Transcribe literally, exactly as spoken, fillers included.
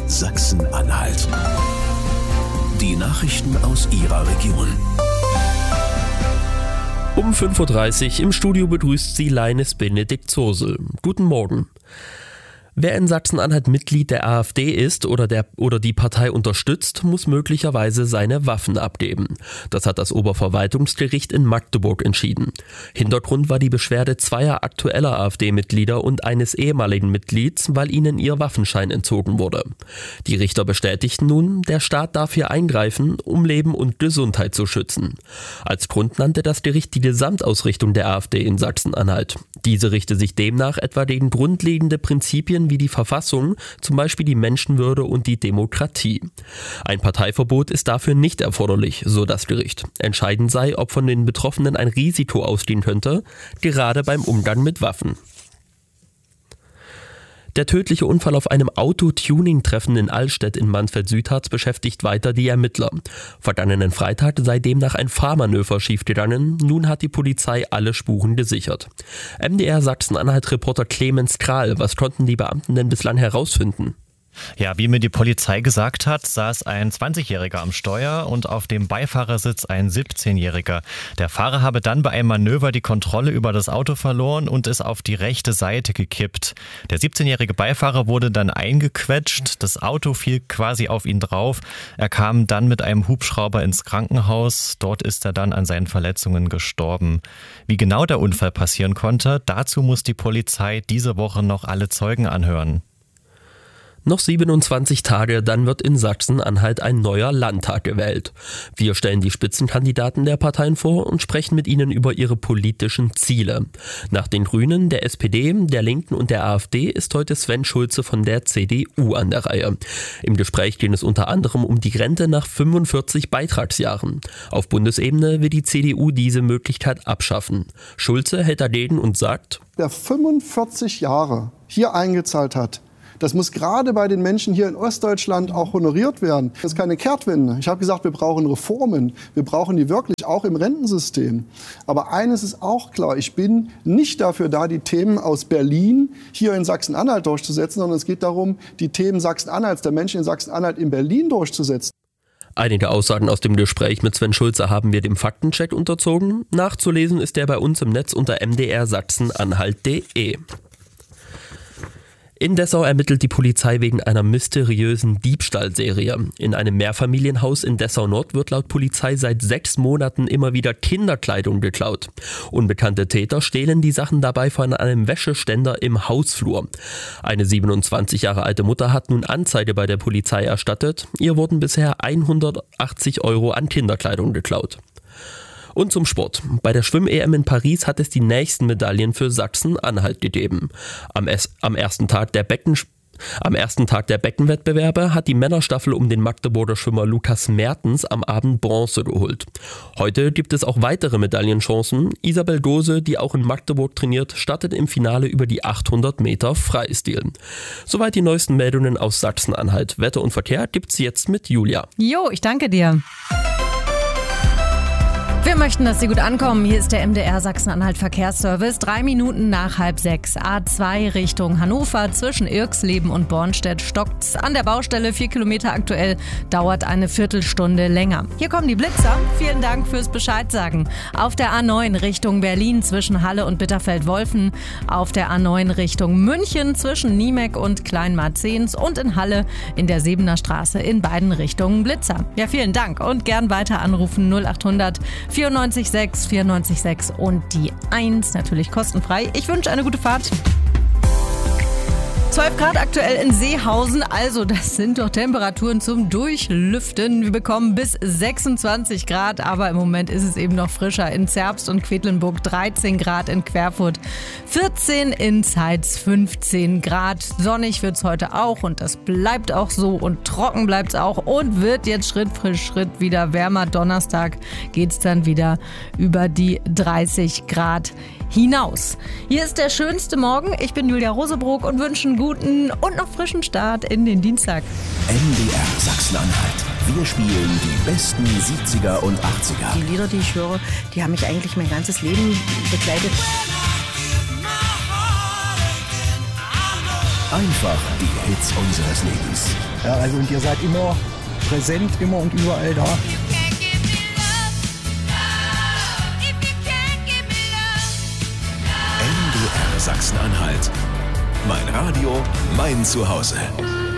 Sachsen-Anhalt. Die Nachrichten aus Ihrer Region. Um fünf Uhr dreißig im Studio begrüßt Sie Leines Benedikt Zursel. Guten Morgen. Wer in Sachsen-Anhalt Mitglied der AfD ist oder, der, oder die Partei unterstützt, muss möglicherweise seine Waffen abgeben. Das hat das Oberverwaltungsgericht in Magdeburg entschieden. Hintergrund war die Beschwerde zweier aktueller AfD-Mitglieder und eines ehemaligen Mitglieds, weil ihnen ihr Waffenschein entzogen wurde. Die Richter bestätigten nun, der Staat darf hier eingreifen, um Leben und Gesundheit zu schützen. Als Grund nannte das Gericht die Gesamtausrichtung der AfD in Sachsen-Anhalt. Diese richte sich demnach etwa gegen grundlegende Prinzipien wie die Verfassung, zum Beispiel die Menschenwürde und die Demokratie. Ein Parteiverbot ist dafür nicht erforderlich, so das Gericht. Entscheidend sei, ob von den Betroffenen ein Risiko ausgehen könnte, gerade beim Umgang mit Waffen. Der tödliche Unfall auf einem Auto-Tuning-Treffen in Allstedt in Mansfeld-Südharz beschäftigt weiter die Ermittler. Vergangenen Freitag sei demnach ein Fahrmanöver schiefgegangen, nun hat die Polizei alle Spuren gesichert. M D R Sachsen-Anhalt-Reporter Clemens Kral, was konnten die Beamten denn bislang herausfinden? Ja, wie mir die Polizei gesagt hat, saß ein zwanzigjähriger am Steuer und auf dem Beifahrersitz ein siebzehnjähriger. Der Fahrer habe dann bei einem Manöver die Kontrolle über das Auto verloren und ist auf die rechte Seite gekippt. Der siebzehnjährige Beifahrer wurde dann eingequetscht, das Auto fiel quasi auf ihn drauf. Er kam dann mit einem Hubschrauber ins Krankenhaus, dort ist er dann an seinen Verletzungen gestorben. Wie genau der Unfall passieren konnte, dazu muss die Polizei diese Woche noch alle Zeugen anhören. Noch siebenundzwanzig Tage, dann wird in Sachsen-Anhalt ein neuer Landtag gewählt. Wir stellen die Spitzenkandidaten der Parteien vor und sprechen mit ihnen über ihre politischen Ziele. Nach den Grünen, der S P D, der Linken und der AfD ist heute Sven Schulze von der C D U an der Reihe. Im Gespräch geht es unter anderem um die Rente nach fünfundvierzig Beitragsjahren. Auf Bundesebene will die C D U diese Möglichkeit abschaffen. Schulze hält dagegen und sagt: Wer fünfundvierzig Jahre hier eingezahlt hat, das muss gerade bei den Menschen hier in Ostdeutschland auch honoriert werden. Das ist keine Kehrtwende. Ich habe gesagt, wir brauchen Reformen. Wir brauchen die wirklich auch im Rentensystem. Aber eines ist auch klar, ich bin nicht dafür da, die Themen aus Berlin hier in Sachsen-Anhalt durchzusetzen, sondern es geht darum, die Themen Sachsen-Anhalts, der Menschen in Sachsen-Anhalt in Berlin durchzusetzen. Einige Aussagen aus dem Gespräch mit Sven Schulze haben wir dem Faktencheck unterzogen. Nachzulesen ist der bei uns im Netz unter m d r sachsen-anhalt punkt de. In Dessau ermittelt die Polizei wegen einer mysteriösen Diebstahlserie. In einem Mehrfamilienhaus in Dessau-Nord wird laut Polizei seit sechs Monaten immer wieder Kinderkleidung geklaut. Unbekannte Täter stehlen die Sachen dabei von einem Wäscheständer im Hausflur. Eine siebenundzwanzig Jahre alte Mutter hat nun Anzeige bei der Polizei erstattet. Ihr wurden bisher hundertachtzig Euro an Kinderkleidung geklaut. Und zum Sport. Bei der Schwimm-E M in Paris hat es die nächsten Medaillen für Sachsen-Anhalt gegeben. Am, es- am ersten Tag der Becken Am ersten Tag der Beckenwettbewerbe hat die Männerstaffel um den Magdeburger Schwimmer Lukas Mertens am Abend Bronze geholt. Heute gibt es auch weitere Medaillenchancen. Isabel Dose, die auch in Magdeburg trainiert, startet im Finale über die achthundert Meter Freistil. Soweit die neuesten Meldungen aus Sachsen-Anhalt. Wetter und Verkehr gibt's jetzt mit Julia. Jo, ich danke dir. Wir möchten, dass Sie gut ankommen. Hier ist der M D R Sachsen-Anhalt Verkehrsservice. Drei Minuten nach halb sechs. A zwei Richtung Hannover. Zwischen Irxleben und Bornstedt stockt's an der Baustelle. Vier Kilometer aktuell. Dauert eine Viertelstunde länger. Hier kommen die Blitzer. Vielen Dank fürs Bescheid sagen. Auf der A neun Richtung Berlin zwischen Halle und Bitterfeld-Wolfen. Auf der A neun Richtung München zwischen Niemek und Kleinmarzens. Und in Halle in der Sebener Straße in beiden Richtungen Blitzer. Ja, vielen Dank und gern weiter anrufen. null acht hundert vierundneunzig sechs vierundneunzig sechs und die eins, natürlich kostenfrei. Ich wünsche eine gute Fahrt. zwölf Grad aktuell in Seehausen, also das sind doch Temperaturen zum Durchlüften. Wir bekommen bis sechsundzwanzig Grad, aber im Moment ist es eben noch frischer in Zerbst und Quedlinburg, dreizehn Grad in Querfurt, vierzehn in Zeitz, fünfzehn Grad. Sonnig wird's heute auch und das bleibt auch so und trocken bleibt's auch und wird jetzt Schritt für Schritt wieder wärmer. Donnerstag geht's dann wieder über die dreißig Grad hinaus. Hier ist der schönste Morgen. Ich bin Julia Rosebrook und wünsche einen guten und noch frischen Start in den Dienstag. M D R Sachsen-Anhalt. Wir spielen die besten siebziger und achtziger. Die Lieder, die ich höre, die haben mich eigentlich mein ganzes Leben begleitet. Einfach die Hits unseres Lebens. Ja, also und ihr seid immer präsent, immer und überall da. M D R Sachsen-Anhalt. Mein Radio, mein Zuhause.